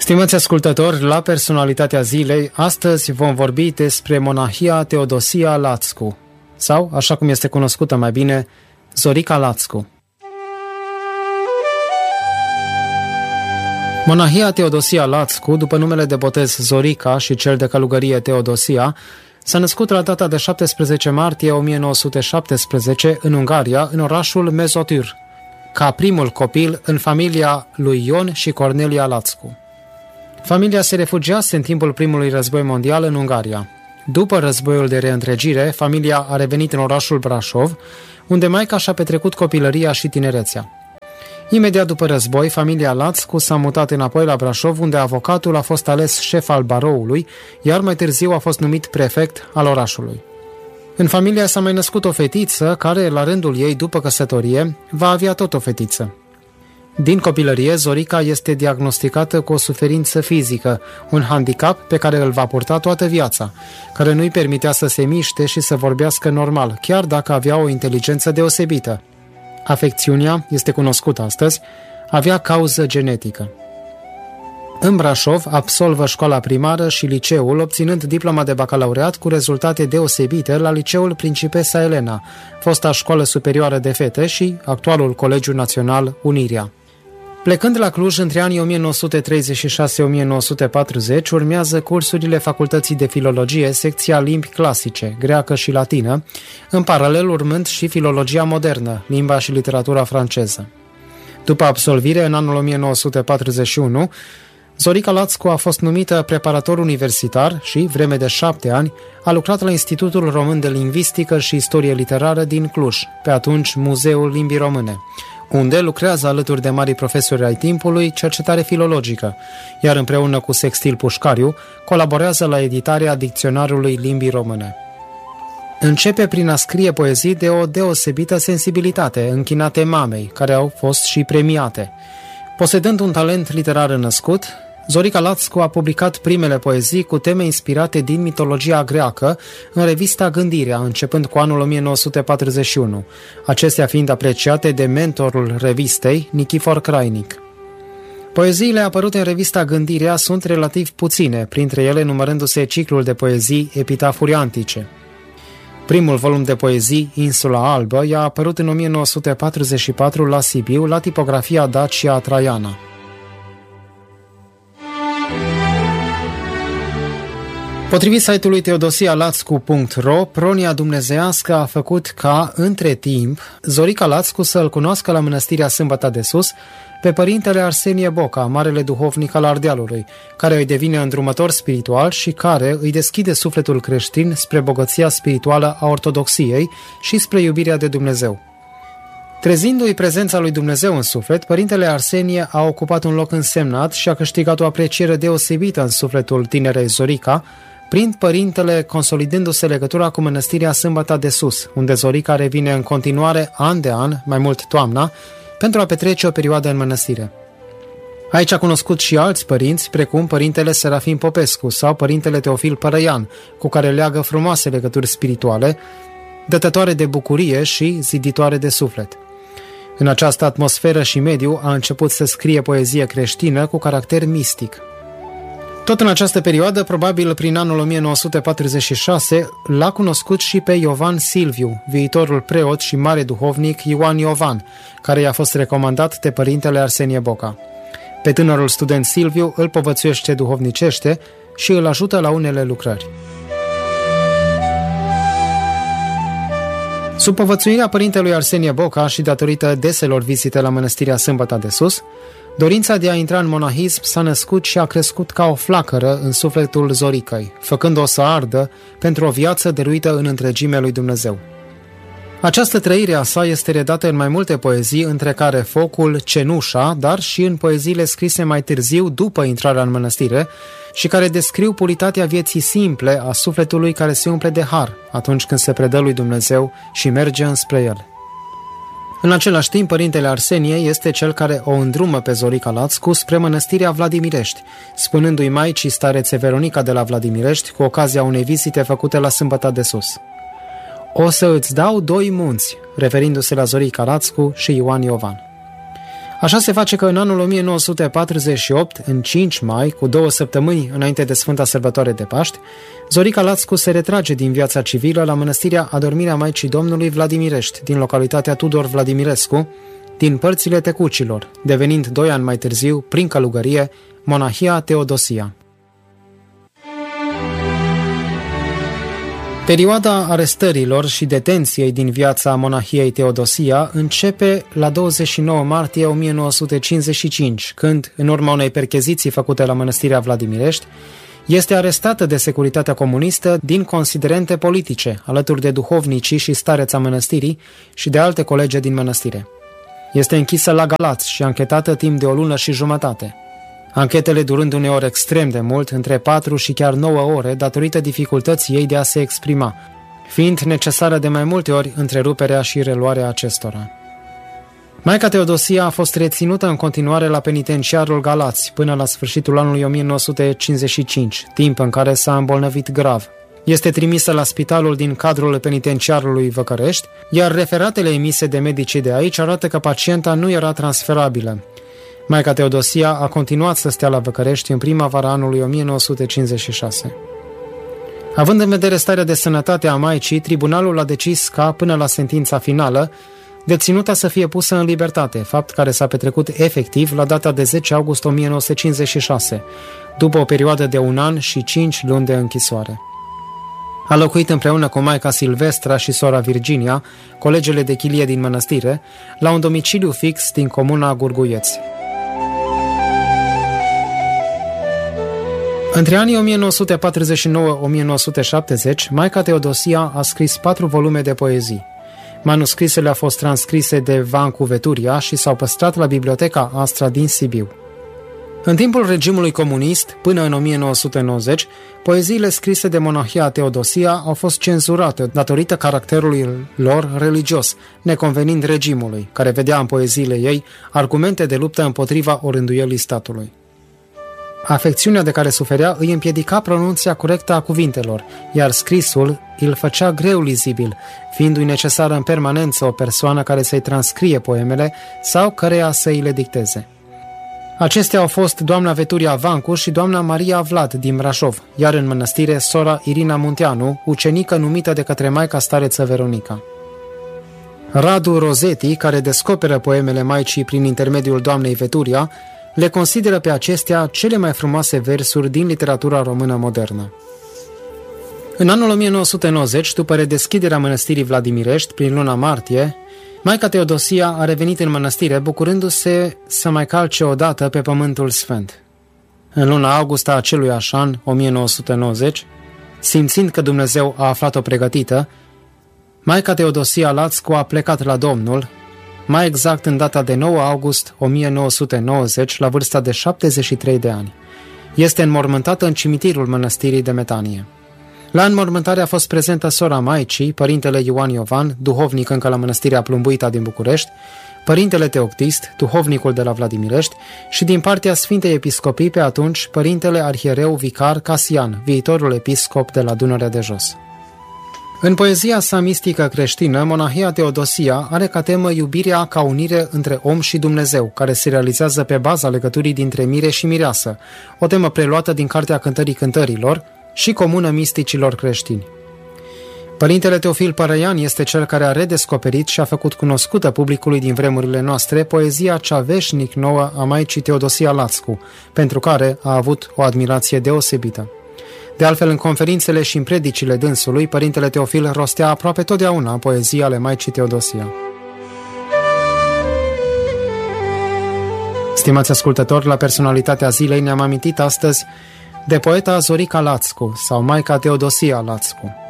Stimați ascultători, la Personalitatea Zilei, astăzi vom vorbi despre monahia Teodosia Lațcu, sau, așa cum este cunoscută mai bine, Zorica Lațcu. Monahia Teodosia Lațcu, după numele de botez Zorica și cel de călugărie Teodosia, s-a născut la data de 17 martie 1917 în Ungaria, în orașul Mezotür, ca primul copil în familia lui Ion și Cornelia Lațcu. Familia se refugiase în timpul primului război mondial în Ungaria. După războiul de reîntregire, familia a revenit în orașul Brașov, unde maica și-a petrecut copilăria și tinerețea. Imediat după război, familia Lațcu s-a mutat înapoi la Brașov, unde avocatul a fost ales șef al baroului, iar mai târziu a fost numit prefect al orașului. În familia s-a mai născut o fetiță, care, la rândul ei, după căsătorie, va avea tot o fetiță. Din copilărie, Zorica este diagnosticată cu o suferință fizică, un handicap pe care îl va purta toată viața, care nu-i permitea să se miște și să vorbească normal, chiar dacă avea o inteligență deosebită. Afecțiunea, este cunoscută astăzi, avea cauză genetică. În Brașov absolvă școala primară și liceul, obținând diploma de bacalaureat cu rezultate deosebite la Liceul Principesa Elena, fosta școală superioară de fete și actualul Colegiu Național Unirea. Plecând la Cluj între anii 1936-1940, urmează cursurile Facultății de Filologie, secția limbi clasice, greacă și latină, în paralel urmând și filologia modernă, limba și literatura franceză. După absolvire, în anul 1941, Zorica Lațcu a fost numită preparator universitar și, vreme de 7 ani, a lucrat la Institutul Român de Lingvistică și Istorie Literară din Cluj, pe atunci Muzeul Limbii Române, unde lucrează alături de mari profesori ai timpului cercetare filologică, iar împreună cu Sextil Pușcariu colaborează la editarea Dicționarului Limbii Române. Începe prin a scrie poezii de o deosebită sensibilitate, închinate mamei, care au fost și premiate. Posedând un talent literar născut, Zorica Lațcu a publicat primele poezii cu teme inspirate din mitologia greacă în revista Gândirea, începând cu anul 1941, acestea fiind apreciate de mentorul revistei, Nichifor Crainic. Poeziile apărute în revista Gândirea sunt relativ puține, printre ele numărându-se ciclul de poezii Epitafuri antice. Primul volum de poezii, Insula Albă, i-a apărut în 1944 la Sibiu, la tipografia Dacia Traiana. Potrivit site-ului teodosialațcu.ro, pronia dumnezeiască a făcut ca, între timp, Zorica Lațcu să-l cunoască la Mănăstirea Sâmbăta de Sus pe părintele Arsenie Boca, marele duhovnic al Ardealului, care îi devine îndrumător spiritual și care îi deschide sufletul creștin spre bogăția spirituală a ortodoxiei și spre iubirea de Dumnezeu. Trezindu-i prezența lui Dumnezeu în suflet, părintele Arsenie a ocupat un loc însemnat și a câștigat o apreciere deosebită în sufletul tinerei Zorica, prin părintele consolidându-se legătura cu Mănăstirea Sâmbăta de Sus, unde Zorica revine în continuare an de an, mai mult toamna, pentru a petrece o perioadă în mănăstire. Aici a cunoscut și alți părinți, precum părintele Serafim Popescu sau părintele Teofil Părăian, cu care leagă frumoase legături spirituale, dătătoare de bucurie și ziditoare de suflet. În această atmosferă și mediu a început să scrie poezie creștină cu caracter mistic. Tot în această perioadă, probabil prin anul 1946, l-a cunoscut și pe Iovan Silviu, viitorul preot și mare duhovnic Ioan Iovan, care i-a fost recomandat de părintele Arsenie Boca. Pe tânărul student Silviu îl povățuiește duhovnicește și îl ajută la unele lucrări. Sub povățuirea părintelui Arsenie Boca și datorită deselor vizite la Mănăstirea Sâmbăta de Sus, dorința de a intra în monahism s-a născut și a crescut ca o flacără în sufletul Zoricăi, făcând-o să ardă pentru o viață dăruită în întregime lui Dumnezeu. Această trăire a sa este redată în mai multe poezii, între care Focul, Cenușa, dar și în poeziile scrise mai târziu după intrarea în mănăstire și care descriu puritatea vieții simple a sufletului care se umple de har atunci când se predă lui Dumnezeu și merge înspre el. În același timp, părintele Arsenie este cel care o îndrumă pe Zorica Lațcu spre Mănăstirea Vladimirești, spunându-i maicii starețe Veronica de la Vladimirești cu ocazia unei vizite făcute la Sâmbăta de Sus. O să îți dau 2 munți, referindu-se la Zorica Lațcu și Ioan Iovan. Așa se face că în anul 1948, în 5 mai, cu 2 săptămâni înainte de Sfânta Sărbătoare de Paști, Zorica Lațcu se retrage din viața civilă la mănăstirea Adormirea Maicii Domnului Vladimirești, din localitatea Tudor Vladimirescu, din părțile Tecucilor, devenind 2 ani mai târziu, prin călugărie, monahia Teodosia. Perioada arestărilor și detenției din viața monahiei Teodosia începe la 29 martie 1955, când, în urma unei percheziții făcute la mănăstirea Vladimirești, este arestată de securitatea comunistă din considerente politice, alături de duhovnicii și stareța mănăstirii și de alte colege din mănăstire. Este închisă la Galați și anchetată timp de 1 lună și jumătate. Anchetele durând uneori extrem de mult, între 4 și chiar 9 ore, datorită dificultății ei de a se exprima, fiind necesară de mai multe ori întreruperea și reluarea acestora. Maica Teodosia a fost reținută în continuare la penitenciarul Galați până la sfârșitul anului 1955, timp în care s-a îmbolnăvit grav. Este trimisă la spitalul din cadrul penitenciarului Văcărești, iar referatele emise de medicii de aici arată că pacienta nu era transferabilă. Maica Teodosia a continuat să stea la Văcărești în primăvara anului 1956. Având în vedere starea de sănătate a maicii, tribunalul a decis ca, până la sentința finală, deținuta să fie pusă în libertate, fapt care s-a petrecut efectiv la data de 10 august 1956, după o perioadă de 1 an și 5 luni de închisoare. A locuit împreună cu maica Silvestra și sora Virginia, colegele de chilie din mănăstire, la un domiciliu fix din comuna Gurguieți. Între anii 1949-1970, maica Teodosia a scris 4 volume de poezii. Manuscrisele au fost transcrise de Vancu Veturia și s-au păstrat la Biblioteca Astra din Sibiu. În timpul regimului comunist, până în 1990, poeziile scrise de monahia Teodosia au fost cenzurate datorită caracterului lor religios, neconvenind regimului, care vedea în poeziile ei argumente de luptă împotriva orânduielii statului. Afecțiunea de care suferea îi împiedica pronunția corectă a cuvintelor, iar scrisul îl făcea greu lizibil, fiindu-i necesară în permanență o persoană care să-i transcrie poemele sau căreia să îi le dicteze. Acestea au fost doamna Veturia Vancu și doamna Maria Vlad din Brașov, iar în mănăstire sora Irina Munteanu, ucenică numită de către maica stareță Veronica. Radu Rosetti, care descoperă poemele maicii prin intermediul doamnei Veturia, le consideră pe acestea cele mai frumoase versuri din literatura română modernă. În anul 1990, după redeschiderea mănăstirii Vladimirești, prin luna martie, maica Teodosia a revenit în mănăstire, bucurându-se să mai calce odată pe pământul sfânt. În luna august a aceluiași an, 1990, simțind că Dumnezeu a aflat-o pregătită, maica Teodosia Lațcu a plecat la Domnul, mai exact în data de 9 august 1990, la vârsta de 73 de ani. Este înmormântată în cimitirul mănăstirii de Metanie. La înmormântare a fost prezentă sora maicii, părintele Ioan Iovan, duhovnic încă la mănăstirea Plumbuita din București, părintele Teoctist, duhovnicul de la Vladimirești, și din partea Sfintei Episcopii pe atunci, părintele arhiereu vicar Casian, viitorul episcop de la Dunărea de Jos. În poezia sa mistică creștină, monahia Teodosia are ca temă iubirea ca unire între om și Dumnezeu, care se realizează pe baza legăturii dintre mire și mireasă, o temă preluată din Cartea Cântării Cântărilor și comună misticilor creștini. Părintele Teofil Părăian este cel care a redescoperit și a făcut cunoscută publicului din vremurile noastre poezia cea veșnic nouă a maicii Teodosia Lațcu, pentru care a avut o admirație deosebită. De altfel, în conferințele și în predicile dânsului, părintele Teofil rostea aproape totdeauna poezii ale maicii Teodosia. Stimați ascultători, la Personalitatea Zilei ne-am amintit astăzi de poeta Zorica Lațcu sau maica Teodosia Lațcu.